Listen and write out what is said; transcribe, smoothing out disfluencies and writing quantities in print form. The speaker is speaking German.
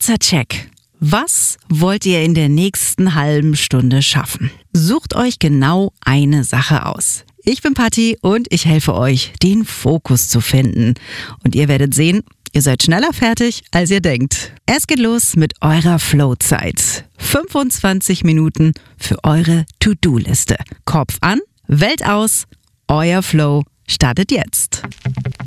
Kurzer Check. Was wollt ihr in der nächsten halben Stunde schaffen? Sucht euch genau eine Sache aus. Ich bin Patti und ich helfe euch, den Fokus zu finden. Und ihr werdet sehen, ihr seid schneller fertig, als ihr denkt. Es geht los mit eurer Flow-Zeit. 25 Minuten für eure To-Do-Liste. Kopf an, Welt aus, euer Flow startet jetzt.